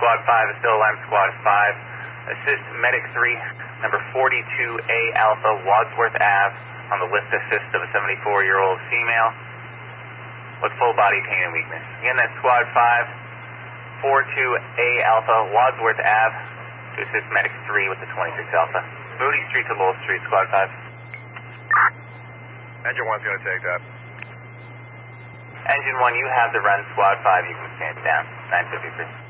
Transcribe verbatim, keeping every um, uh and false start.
Squad five is still alarm Squad five. Assist Medic three, number forty-two A Alpha, Wadsworth Ave, on the lift assist of a seventy-four-year-old female with full body pain and weakness. Again, that's Squad five, forty-two A Alpha, Wadsworth Ave, to assist Medic three with the twenty-six Alpha. Moody Street to Lowell Street, Squad five. Engine one's going to take that. Engine one, you have the run, Squad five, you can stand down, nine fifty-three.